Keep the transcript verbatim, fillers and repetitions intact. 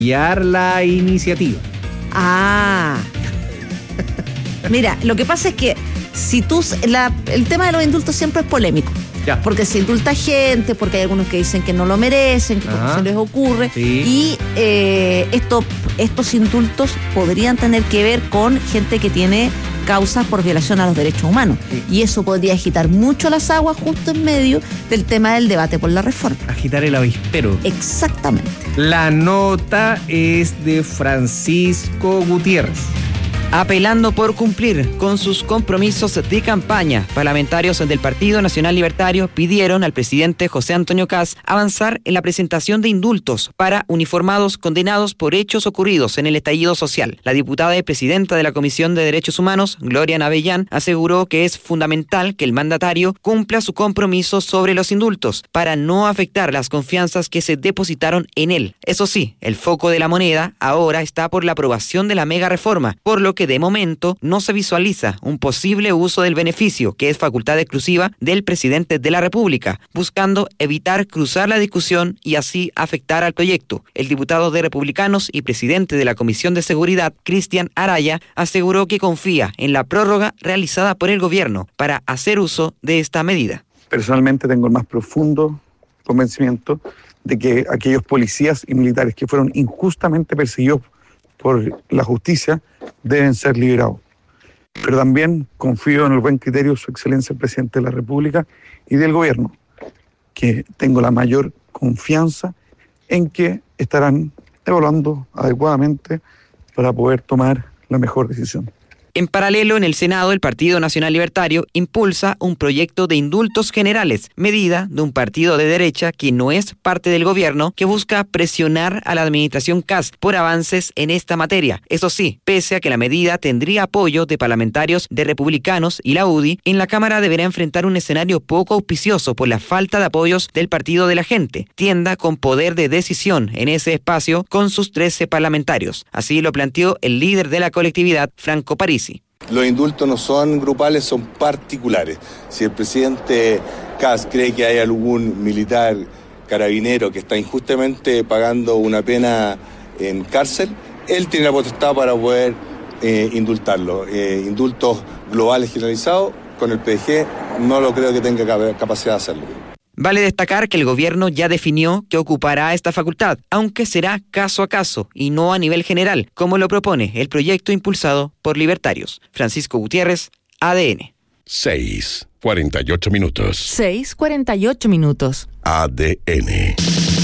apoyar la iniciativa. Ah. Mira, lo que pasa es que si tú, la, el tema de los indultos siempre es polémico. Ya. Porque se indulta gente, porque hay algunos que dicen que no lo merecen, que porque se les ocurre. Sí. Y eh, esto, estos indultos podrían tener que ver con gente que tiene causas por violación a los derechos humanos. Sí. Y eso podría agitar mucho las aguas justo en medio del tema del debate por la reforma. Agitar el avispero. Exactamente. La nota es de Francisco Gutiérrez. Apelando por cumplir con sus compromisos de campaña, parlamentarios del Partido Nacional Libertario pidieron al presidente José Antonio Kast avanzar en la presentación de indultos para uniformados condenados por hechos ocurridos en el estallido social. La diputada y presidenta de la Comisión de Derechos Humanos, Gloria Navellán, aseguró que es fundamental que el mandatario cumpla su compromiso sobre los indultos para no afectar las confianzas que se depositaron en él. Eso sí, el foco de la moneda ahora está por la aprobación de la mega reforma, por lo que que de momento no se visualiza un posible uso del beneficio, que es facultad exclusiva del presidente de la República, buscando evitar cruzar la discusión y así afectar al proyecto. El diputado de Republicanos y presidente de la Comisión de Seguridad, Cristian Araya, aseguró que confía en la prórroga realizada por el gobierno para hacer uso de esta medida. Personalmente tengo el más profundo convencimiento de que aquellos policías y militares que fueron injustamente perseguidos por la justicia deben ser liberados. Pero también confío en el buen criterio de su excelencia el presidente de la República y del gobierno, que tengo la mayor confianza en que estarán evaluando adecuadamente para poder tomar la mejor decisión. En paralelo, en el Senado, el Partido Nacional Libertario impulsa un proyecto de indultos generales, medida de un partido de derecha que no es parte del gobierno, que busca presionar a la administración Kast por avances en esta materia. Eso sí, pese a que la medida tendría apoyo de parlamentarios de Republicanos y la U D I, en la Cámara deberá enfrentar un escenario poco auspicioso por la falta de apoyos del Partido de la Gente, tienda con poder de decisión en ese espacio con sus trece parlamentarios. Así lo planteó el líder de la colectividad, Franco Parisi. Los indultos no son grupales, son particulares. Si el presidente Kast cree que hay algún militar carabinero que está injustamente pagando una pena en cárcel, él tiene la potestad para poder eh, indultarlo. Eh, indultos globales generalizados, con el P D G no lo creo que tenga capacidad de hacerlo. Vale destacar que el gobierno ya definió que ocupará esta facultad, aunque será caso a caso y no a nivel general, como lo propone el proyecto impulsado por libertarios. Francisco Gutiérrez, A D N. seis, cuarenta y ocho minutos. seis, cuarenta y ocho minutos. A D N.